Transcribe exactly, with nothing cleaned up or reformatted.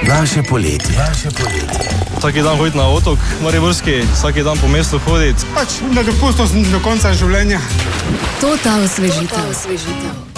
Naše poletje. Naše poletje. Vsaki dan hoditi na otok mariborski, vsaki dan po mestu hoditi. Pač na dopustu do konca življenja. To ta osvežitev.